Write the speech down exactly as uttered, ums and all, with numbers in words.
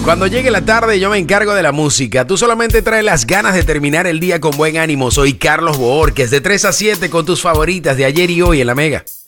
Cuando llegue la tarde yo me encargo de la música. Tú solamente traes las ganas de terminar el día con buen ánimo. Soy Carlos Bohórquez, de tres a siete con tus favoritas de ayer y hoy en La Mega.